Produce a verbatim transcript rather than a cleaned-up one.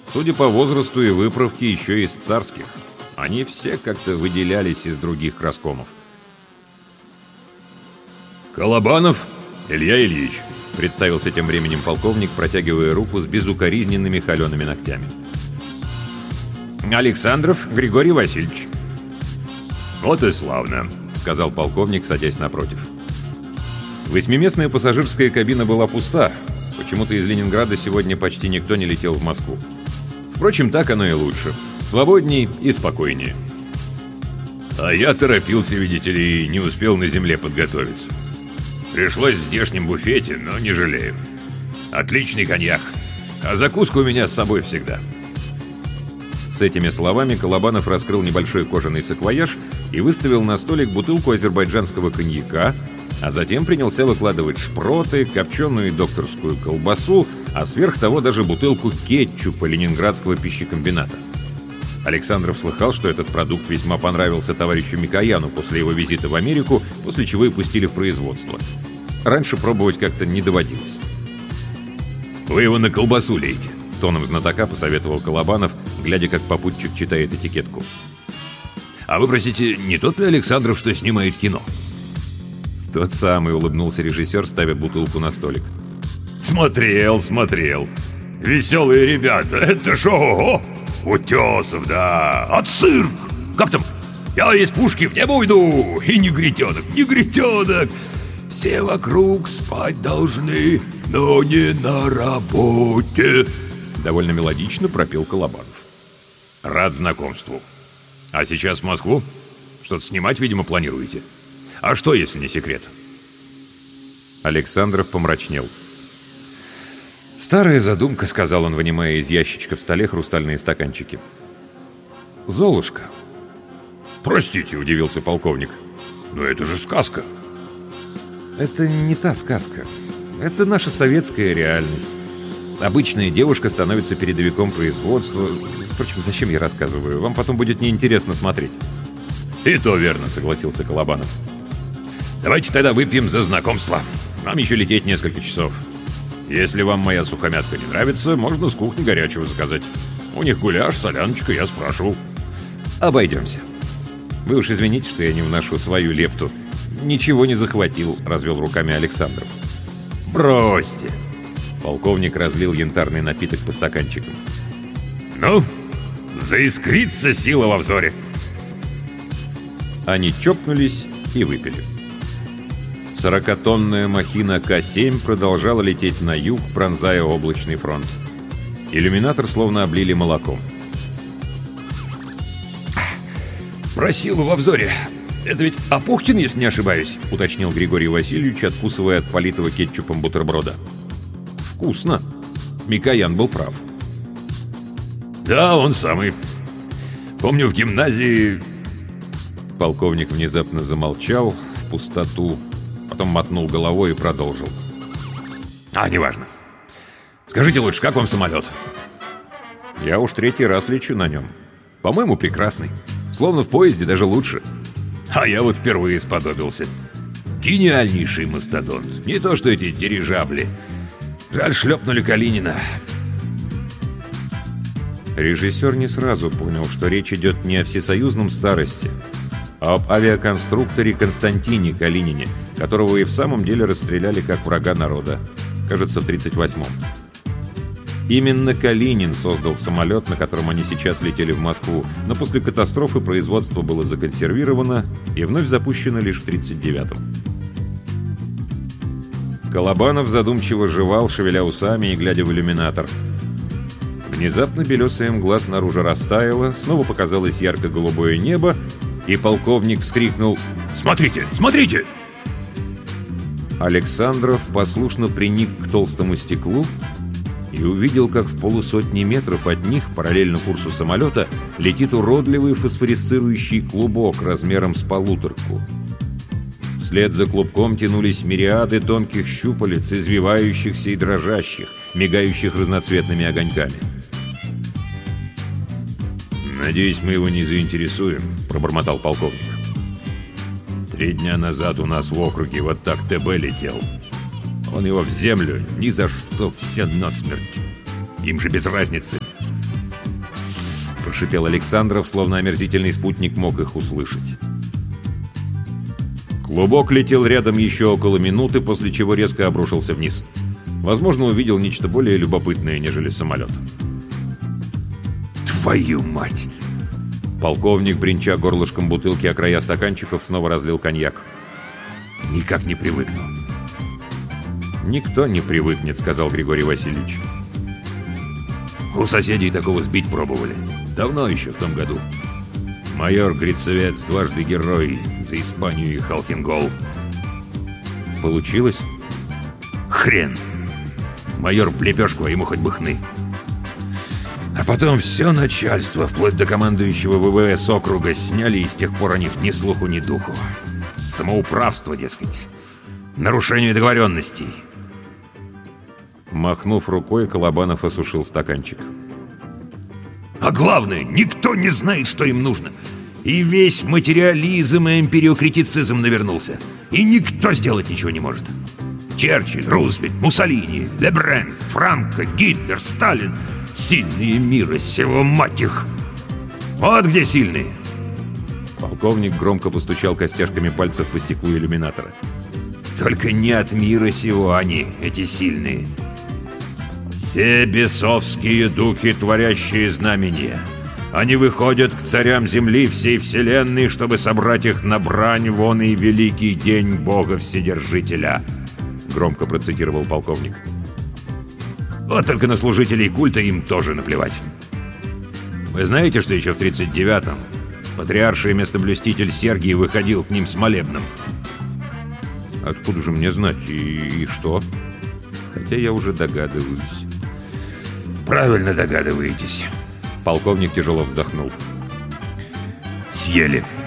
Судя по возрасту и выправке, еще из царских. Они все как-то выделялись из других краскомов. «Колобанов Илья Ильич», — представился тем временем полковник, протягивая руку с безукоризненными холеными ногтями. «Александров Григорий Васильевич». «Вот и славно», — сказал полковник, садясь напротив. Восьмиместная пассажирская кабина была пуста. Почему-то из Ленинграда сегодня почти никто не летел в Москву. Впрочем, так оно и лучше. Свободней и спокойнее. «А я торопился, видите ли, и не успел на земле подготовиться. Пришлось в здешнем буфете, но не жалею. Отличный коньяк. А закуска у меня с собой всегда». С этими словами Колобанов раскрыл небольшой кожаный саквояж и выставил на столик бутылку азербайджанского коньяка, а затем принялся выкладывать шпроты, копченую докторскую колбасу, а сверх того даже бутылку кетчупа ленинградского пищекомбината. Александров слыхал, что этот продукт весьма понравился товарищу Микояну после его визита в Америку, после чего и пустили в производство. Раньше пробовать как-то не доводилось. «Вы его на колбасу лейте», — тоном знатока посоветовал Колобанов, глядя, как попутчик читает этикетку. «А вы, простите, не тот ли Александров, что снимает кино?» «Тот самый», — улыбнулся режиссер, ставя бутылку на столик. «Смотрел, смотрел. Веселые ребята. Это шо? Утесов, да. А цирк? Как там? Я из пушки в небо уйду. И негритенок, негритенок. Все вокруг спать должны, но не на работе». Довольно мелодично пропел Колобанов. «Рад знакомству. А сейчас в Москву? Что-то снимать, видимо, планируете? А что, если не секрет?» Александров помрачнел. «Старая задумка», — сказал он, вынимая из ящичка в столе хрустальные стаканчики. «Золушка». «Простите», — удивился полковник. «Но это же сказка». «Это не та сказка. Это наша советская реальность. Обычная девушка становится передовиком производства. Впрочем, зачем я рассказываю? Вам потом будет неинтересно смотреть». «И то верно», — согласился Колобанов. «Давайте тогда выпьем за знакомство. Нам еще лететь несколько часов. Если вам моя сухомятка не нравится, можно с кухни горячего заказать. У них гуляш, соляночка, я спрашивал». «Обойдемся. Вы уж извините, что я не вношу свою лепту. Ничего не захватил», — развел руками Александров. «Бросьте». Полковник разлил янтарный напиток по стаканчикам. «Ну, заискрится сила во взоре». Они чокнулись и выпили. Сорокатонная махина Ка семь продолжала лететь на юг, пронзая облачный фронт. Иллюминатор словно облили молоком. «Про силу во взоре. Это ведь Апухтин, если не ошибаюсь», — уточнил Григорий Васильевич, откусывая от политого кетчупом бутерброда. «Вкусно». Микоян был прав. «Да, он самый. Помню, в гимназии...» Полковник внезапно замолчал в пустоту, потом мотнул головой и продолжил. «А, неважно. Скажите лучше, как вам самолет?» «Я уж третий раз лечу на нем. По-моему, прекрасный. Словно в поезде, даже лучше». «А я вот впервые сподобился. Гениальнейший мастодонт. Не то что эти дирижабли. Жаль, шлепнули Калинина». Режиссер не сразу понял, что речь идет не о всесоюзном старости, а об авиаконструкторе Константине Калинине, которого и в самом деле расстреляли как врага народа, кажется, в тридцать восьмом. Именно Калинин создал самолет, на котором они сейчас летели в Москву, но после катастрофы производство было законсервировано и вновь запущено лишь в тридцать девятом. Колобанов задумчиво жевал, шевеля усами и глядя в иллюминатор. Внезапно белесая мгла снаружи растаяла, снова показалось ярко-голубое небо, и полковник вскрикнул: «Смотрите! Смотрите!» Александров послушно приник к толстому стеклу и увидел, как в полусотни метров от них, параллельно курсу самолета, летит уродливый фосфорисцирующий клубок размером с полуторку. Вслед за клубком тянулись мириады тонких щупалец, извивающихся и дрожащих, мигающих разноцветными огоньками. «Надеюсь, мы его не заинтересуем», — пробормотал полковник. «Три дня назад у нас в округе вот так ТБ летел. Он его в землю ни за что, все насмерть. Им же без разницы. шипел Александров, словно омерзительный спутник мог их услышать. Клубок летел рядом еще около минуты, после чего резко обрушился вниз. Возможно, увидел нечто более любопытное, нежели самолет. «Твою мать!» Полковник, бренча горлышком бутылки о края стаканчиков, снова разлил коньяк. «Никак не привыкну». «Никто не привыкнет», — сказал Григорий Васильевич. «У соседей такого сбить пробовали. Давно еще, в том году. Майор Грицевец, дважды герой, за Испанию и Халхингол». «Получилось?» «Хрен! Майор в лепешку, а ему хоть бы хны». А потом все начальство, вплоть до командующего ВВС округа, сняли, и с тех пор о них ни слуху, ни духу. Самоуправство, дескать. Нарушение договоренностей. Махнув рукой, Колобанов осушил стаканчик. А главное, никто не знает, что им нужно. И весь материализм и эмпириокритицизм навернулся. И никто сделать ничего не может. Черчилль, Рузвельт, Муссолини, Лебрен, Франко, Гитлер, Сталин. Сильные мира сего, мать их! Вот где сильные! Полковник громко постучал костяшками пальцев по стеклу иллюминатора. Только не от мира сего они, эти сильные. Все бесовские духи, творящие знамения. Они выходят к царям земли всей вселенной, чтобы собрать их на брань вон и великий день Бога Вседержителя. Громко процитировал полковник. Вот только на служителей культа им тоже наплевать. Вы знаете, что еще в тридцать девятом патриарший местоблюститель Сергий выходил к ним с молебном? Откуда же мне знать? И, и что? Хотя я уже догадываюсь. Правильно догадываетесь. Полковник тяжело вздохнул. Съели.